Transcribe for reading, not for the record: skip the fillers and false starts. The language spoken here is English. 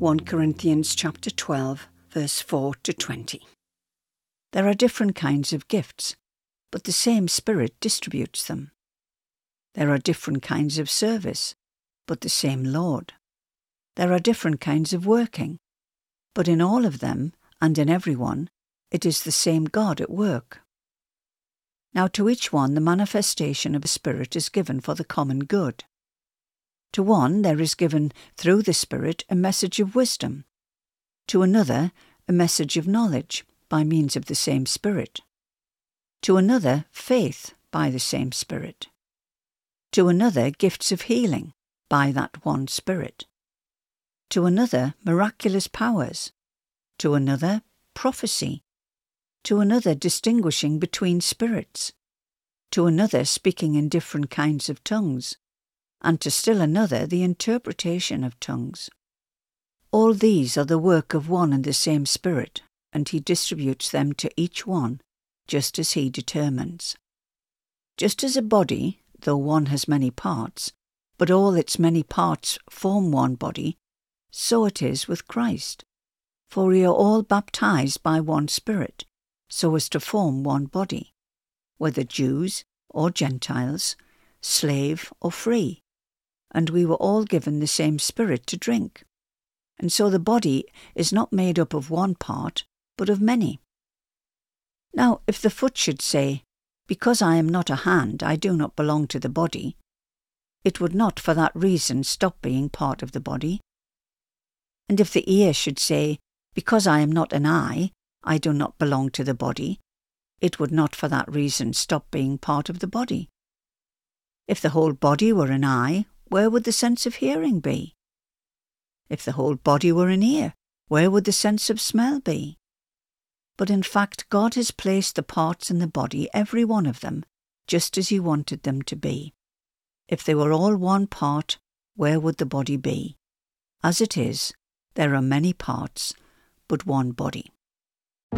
1 Corinthians chapter 12, verse 4 to 20. There are different kinds of gifts, but the same Spirit distributes them. There are different kinds of service, but the same Lord. There are different kinds of working, but in all of them and in every one, it is the same God at work. Now to each one the manifestation of the Spirit is given for the common good. To one there is given through the Spirit a message of wisdom, to another a message of knowledge by means of the same Spirit, to another faith by the same Spirit, to another gifts of healing by that one Spirit, to another miraculous powers, to another prophecy, to another distinguishing between spirits, to another speaking in different kinds of tongues, and to still another the interpretation of tongues. All these are the work of one and the same Spirit, and he distributes them to each one, just as he determines. Just as a body, though one has many parts, but all its many parts form one body, so it is with Christ. For we are all baptized by one Spirit, so as to form one body, whether Jews or Gentiles, slave or free, and we were all given the same Spirit to drink. And so the body is not made up of one part, but of many. Now, if the foot should say, "Because I am not a hand, I do not belong to the body," it would not for that reason stop being part of the body. And if the ear should say, "Because I am not an eye, I do not belong to the body," it would not for that reason stop being part of the body. If the whole body were an eye, where would the sense of hearing be? If the whole body were an ear, where would the sense of smell be? But in fact, God has placed the parts in the body, every one of them, just as he wanted them to be. If they were all one part, where would the body be? As it is, there are many parts, but one body.